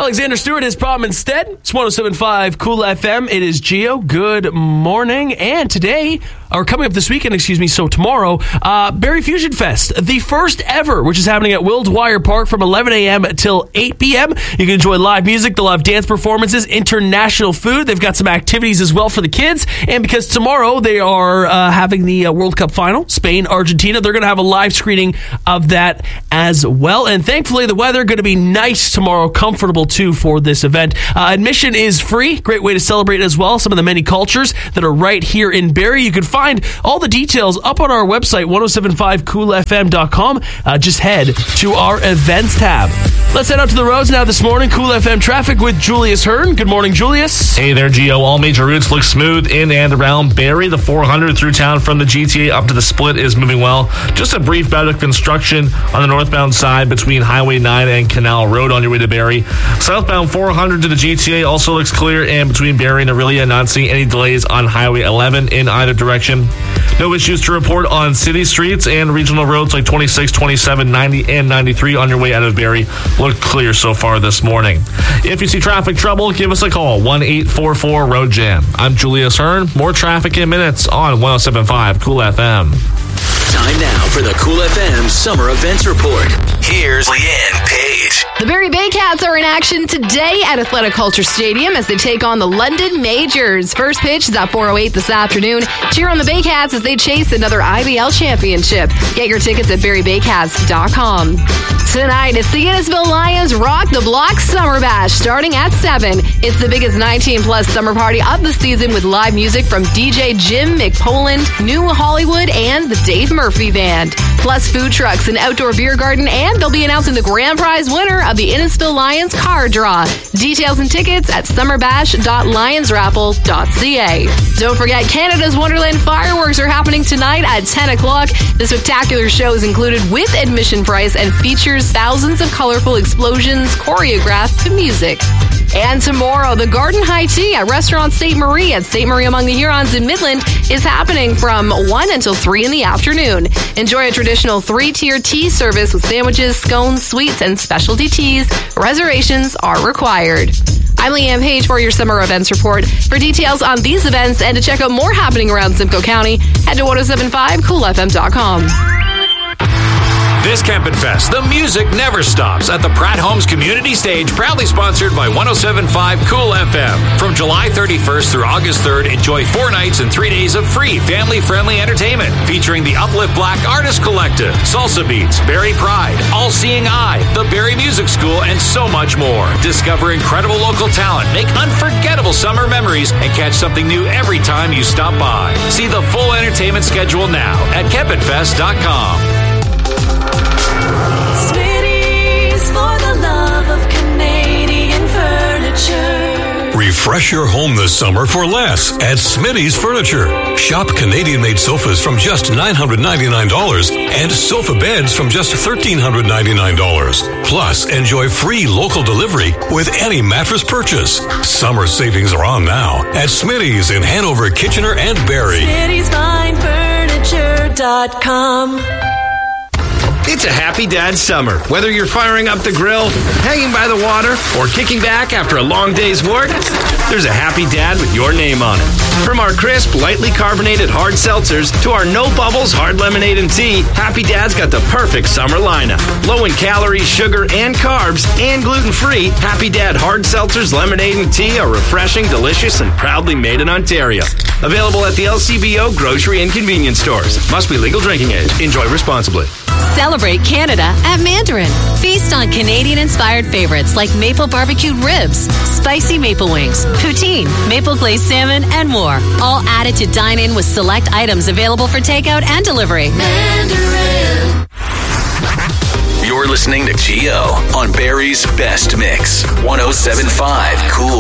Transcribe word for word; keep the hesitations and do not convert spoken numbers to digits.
Alexander Stewart, his problem instead. It's one oh seven point five Cool F M. It is Gio. Good morning. And today, or coming up this weekend, excuse me, so tomorrow, uh, Barrie Fusion Fest, the first ever, which is happening at Will Dwyer Park from eleven a.m. till eight p.m. You can enjoy live music, they'll have dance performances, international food. They've got some activities as well for the kids. And because tomorrow they are uh, having the uh, World Cup final, Spain, Argentina, they're going to have a live screening of that as well. And thankfully, the weather going to be nice tomorrow, comfortable too for this event. Uh, admission is free. Great way to celebrate as well some of the many cultures that are right here in Barrie. You can find all the details up on our website, ten seventy-five cool f m dot com. Uh, just head to our events tab. Let's head out to the roads now this morning. Cool F M traffic with Julius Hearn. Good morning, Julius. Hey there, Gio. All major routes look smooth in and around Barrie. The four hundred through town from the G T A up to the Split is moving well. Just a brief bout of construction on the northbound side between Highway nine and Canal Road on your way to Barrie. Southbound four hundred to the G T A also looks clear, and between Barrie and Orillia, not seeing any delays on Highway eleven in either direction. No issues to report on city streets, and regional roads like twenty-six, twenty-seven, ninety, and ninety-three on your way out of Barrie look clear so far this morning. If you see traffic trouble, give us a call, one eight four four road jam. I'm Julius Hearn. More traffic in minutes on one oh seven point five Cool F M. Time now for the Cool F M Summer Events Report. Here's Leanne Page. The Barrie Baycats are in action today at Athletic Culture Stadium as they take on the London Majors. First pitch is at four oh eight this afternoon. Cheer on the Baycats as they chase another I B L championship. Get your tickets at barrie baycats dot com. Tonight, it's the Innisfil Lions Rock the Block Summer Bash starting at seven. It's the biggest nineteen plus summer party of the season with live music from D J Jim McPoland, New Hollywood, and the Dave Murphy Band. Plus food trucks, an outdoor beer garden, and they'll be announcing the grand prize winner of the Innisfil Lions car draw. Details and tickets at summer bash dot lions raffle dot c a. Don't forget, Canada's Wonderland fireworks are happening tonight at ten o'clock. The spectacular show is included with admission price and features thousands of colorful explosions choreographed to music. And tomorrow, the Garden High Tea at Restaurant Saint Marie at Saint Marie among the Hurons in Midland is happening from one until three in the afternoon. Enjoy a traditional three-tier tea service with sandwiches, scones, sweets, and specialty teas. Reservations are required. I'm Leanne Page for your Summer Events Report. For details on these events and to check out more happening around Simcoe County, head to ten seventy-five cool f m dot com. This Campin' Fest, the music never stops at the Pratt Homes Community Stage, proudly sponsored by ten seventy-five Cool F M. From July thirty-first through August third, enjoy four nights and three days of free family-friendly entertainment featuring the Uplift Black Artist Collective, Salsa Beats, Barrie Pride, All Seeing Eye, the Barrie Music School, and so much more. Discover incredible local talent, make unforgettable summer memories, and catch something new every time you stop by. See the full entertainment schedule now at campin fest dot com. Smitty's for the love of Canadian furniture. Refresh your home this summer for less at Smitty's Furniture. Shop Canadian-made sofas from just nine hundred ninety-nine dollars and sofa beds from just one thousand three hundred ninety-nine dollars. Plus, enjoy free local delivery with any mattress purchase. Summer savings are on now at Smitty's in Hanover, Kitchener, and Barrie. Smitty's Fine Furniture dot com. It's a happy dad summer. Whether you're firing up the grill, hanging by the water, or kicking back after a long day's work, there's a happy dad with your name on it. From our crisp, lightly carbonated hard seltzers to our no bubbles hard lemonade and tea, Happy Dad's got the perfect summer lineup. Low in calories, sugar, and carbs, and gluten-free, Happy Dad hard seltzers, lemonade, and tea are refreshing, delicious, and proudly made in Ontario. Available at the L C B O grocery and convenience stores. Must be legal drinking age. Enjoy responsibly. Celebrate Canada at Mandarin. Feast on Canadian-inspired favorites like maple barbecued ribs, spicy maple wings, poutine, maple glazed salmon, and more. All added to dine in with select items available for takeout and delivery. Mandarin. You're listening to Gio on Barrie's Best Mix. ten seventy-five Cool